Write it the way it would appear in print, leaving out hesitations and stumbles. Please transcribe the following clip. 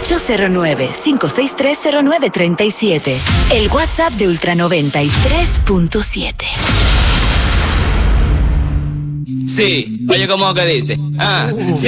809-5630937. El WhatsApp de Ultra 93.7. Sí, oye, ¿cómo que dice? Sí.